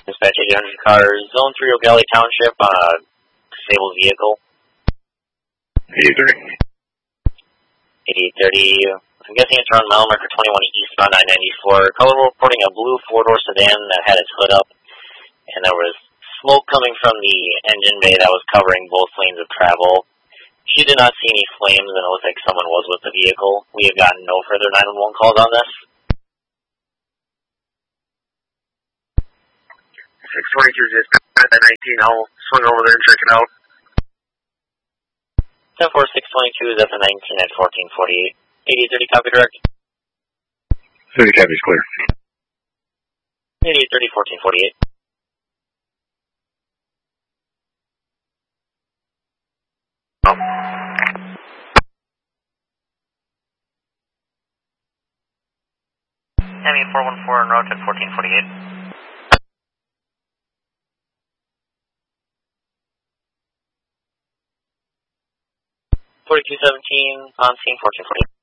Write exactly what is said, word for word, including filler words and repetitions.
Dispatch eight hundred cars, Zone three, O'Galley Township, on a disabled vehicle. eighty thirty. eighty thirty, I'm guessing it's around mile marker twenty-one eastbound I ninety-four. Caller reporting a blue four-door sedan that had its hood up, and there was smoke coming from the engine bay that was covering both lanes of travel. She did not see any flames, and it looked like someone was with the vehicle. We have gotten no further nine one one calls on this. six twenty-two just at the nineteen, I'll swing over there and check it out. ten four, six twenty-two is at the nineteen at fourteen forty-eight. eighty thirty, copy direct. thirty copy is clear. eighty thirty, fourteen forty-eight. Oh. M E four one four en route at fourteen forty-eight. forty-two seventeen, on scene, fourteen forty-eight.